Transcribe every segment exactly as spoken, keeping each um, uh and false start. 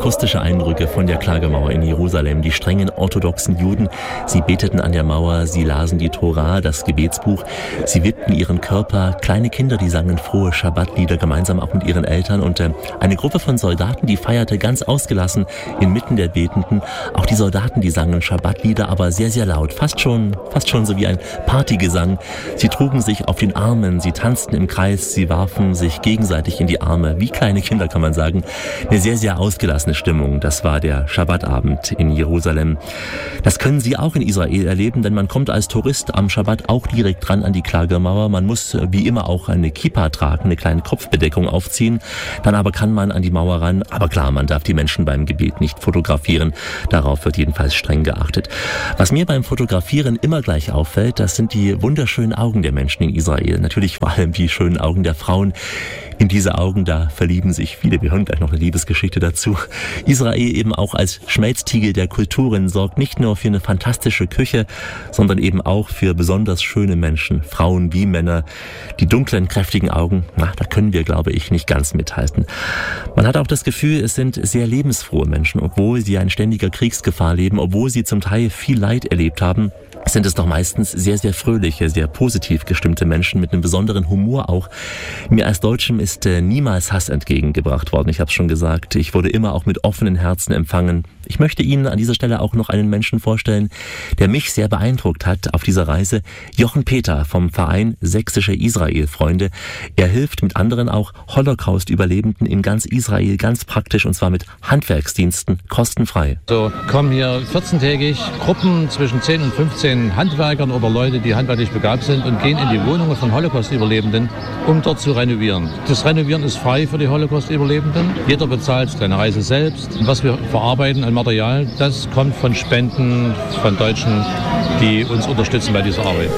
akustische Eindrücke von der Klagemauer in Jerusalem. Die strengen orthodoxen Juden, sie beteten an der Mauer, sie lasen die Tora, das Gebetsbuch, sie wippten ihren Körper. Kleine Kinder, die sangen frohe Schabbatlieder gemeinsam auch mit ihren Eltern. Und äh, eine Gruppe von Soldaten, die feierte ganz ausgelassen inmitten der Betenden. Auch die Soldaten, die sangen Schabbatlieder, aber sehr, sehr laut. Fast schon, fast schon so wie ein Partygesang. Sie trugen sich auf den Armen, sie tanzten im Kreis, sie warfen sich gegenseitig in die Arme. Wie kleine Kinder, kann man sagen. Eine sehr, sehr ausgelassene Stimmung. Das war der Schabbatabend in Jerusalem. Das können Sie auch in Israel erleben, denn man kommt als Tourist am Schabbat auch direkt dran an die Klagemauer. Man muss wie immer auch eine Kippa tragen, eine kleine Kopfbedeckung aufziehen. Dann aber kann man an die Mauer ran. Aber klar, man darf die Menschen beim Gebet nicht fotografieren. Darauf wird jedenfalls streng geachtet. Was mir beim Fotografieren immer gleich auffällt, das sind die wunderschönen Augen der Menschen in Israel. Natürlich vor allem die schönen Augen der Frauen. In diese Augen, da verlieben sich viele. Wir hören gleich noch eine Liebesgeschichte dazu. Israel eben auch als Schmelztiegel der Kulturen sorgt nicht nur für eine fantastische Küche, sondern eben auch für besonders schöne Menschen, Frauen wie Männer. Die dunklen, kräftigen Augen, na, da können wir, glaube ich, nicht ganz mithalten. Man hat auch das Gefühl, es sind sehr lebensfrohe Menschen, obwohl sie in ständiger Kriegsgefahr leben, obwohl sie zum Teil viel Leid erlebt haben. Sind es doch meistens sehr, sehr fröhliche, sehr positiv gestimmte Menschen mit einem besonderen Humor auch. Mir als Deutschem ist äh, niemals Hass entgegengebracht worden, ich habe es schon gesagt. Ich wurde immer auch mit offenen Herzen empfangen. Ich möchte Ihnen an dieser Stelle auch noch einen Menschen vorstellen, der mich sehr beeindruckt hat auf dieser Reise. Jochen Peter vom Verein Sächsische Israel-Freunde. Er hilft mit anderen auch Holocaust-Überlebenden in ganz Israel ganz praktisch und zwar mit Handwerksdiensten kostenfrei. So kommen hier vierzehntägig Gruppen zwischen zehn und fünfzehn Handwerkern oder Leute, die handwerklich begabt sind und gehen in die Wohnungen von Holocaust-Überlebenden, um dort zu renovieren. Das Renovieren ist frei für die Holocaust-Überlebenden. Jeder bezahlt seine Reise selbst. Und was wir verarbeiten an Material, das kommt von Spenden von Deutschen, die uns unterstützen bei dieser Arbeit.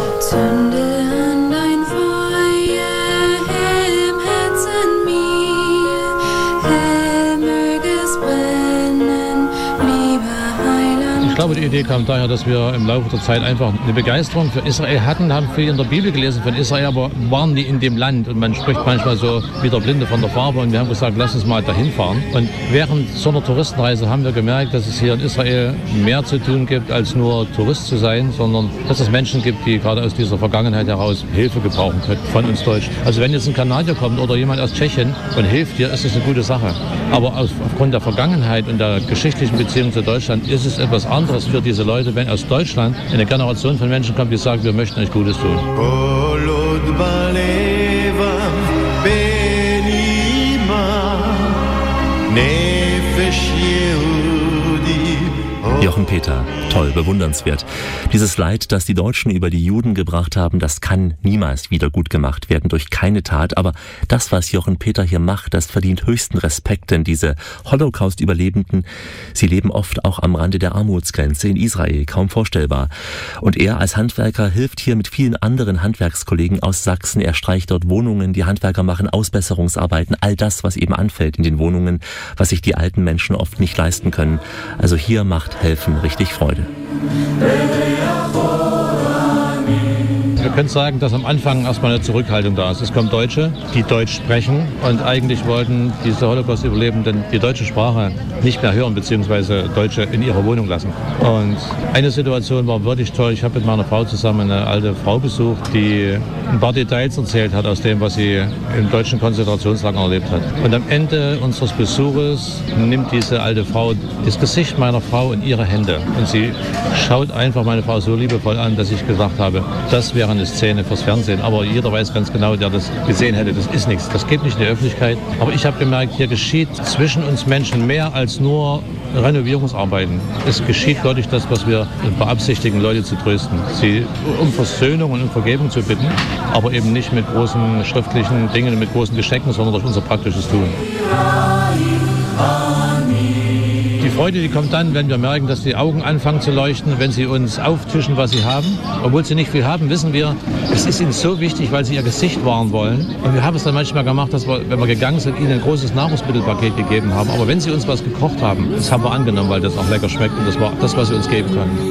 Ich glaube, die Idee kam daher, dass wir im Laufe der Zeit einfach eine Begeisterung für Israel hatten, haben viel in der Bibel gelesen von Israel, aber waren nie in dem Land. Und man spricht manchmal so wie der Blinde von der Farbe. Und wir haben gesagt, lass uns mal dahin fahren. Und während so einer Touristenreise haben wir gemerkt, dass es hier in Israel mehr zu tun gibt, als nur Tourist zu sein, sondern dass es Menschen gibt, die gerade aus dieser Vergangenheit heraus Hilfe gebrauchen können von uns Deutschen. Also wenn jetzt ein Kanadier kommt oder jemand aus Tschechien und hilft dir, ist es eine gute Sache. Aber aus, aufgrund der Vergangenheit und der geschichtlichen Beziehung zu Deutschland ist es etwas anderes für diese Leute, wenn aus Deutschland eine Generation von Menschen kommt, die sagen, wir möchten euch Gutes tun. Jochen Peter, toll, bewundernswert. Dieses Leid, das die Deutschen über die Juden gebracht haben, das kann niemals wieder gut gemacht werden durch keine Tat. Aber das, was Jochen Peter hier macht, das verdient höchsten Respekt, denn diese Holocaust-Überlebenden, sie leben oft auch am Rande der Armutsgrenze in Israel, kaum vorstellbar. Und er als Handwerker hilft hier mit vielen anderen Handwerkskollegen aus Sachsen. Er streicht dort Wohnungen, die Handwerker machen Ausbesserungsarbeiten, all das, was eben anfällt in den Wohnungen, was sich die alten Menschen oft nicht leisten können. Also hier macht Helfen richtig Freude. Wir können sagen, dass am Anfang erstmal eine Zurückhaltung da ist. Es kommen Deutsche, die Deutsch sprechen und eigentlich wollten diese Holocaust-Überlebenden die deutsche Sprache nicht mehr hören, beziehungsweise Deutsche in ihrer Wohnung lassen. Und eine Situation war wirklich toll. Ich habe mit meiner Frau zusammen eine alte Frau besucht, die ein paar Details erzählt hat aus dem, was sie im deutschen Konzentrationslager erlebt hat. Und am Ende unseres Besuches nimmt diese alte Frau das Gesicht meiner Frau in ihre Hände. Und sie schaut einfach meine Frau so liebevoll an, dass ich gesagt habe, das wäre eine Szene fürs Fernsehen. Aber jeder weiß ganz genau, der das gesehen hätte, das ist nichts. Das geht nicht in die Öffentlichkeit. Aber ich habe gemerkt, hier geschieht zwischen uns Menschen mehr als nur Renovierungsarbeiten. Es geschieht wirklich das, was wir beabsichtigen, Leute zu trösten. Sie um Versöhnung und um Vergebung zu bitten, aber eben nicht mit großen schriftlichen Dingen, mit großen Geschenken, sondern durch unser praktisches Tun. Die Freude, die kommt dann, wenn wir merken, dass die Augen anfangen zu leuchten, wenn sie uns auftischen, was sie haben. Obwohl sie nicht viel haben, wissen wir, es ist ihnen so wichtig, weil sie ihr Gesicht wahren wollen. Und wir haben es dann manchmal gemacht, dass wir, wenn wir gegangen sind, ihnen ein großes Nahrungsmittelpaket gegeben haben. Aber wenn sie uns was gekocht haben, das haben wir angenommen, weil das auch lecker schmeckt und das war das, was sie uns geben können.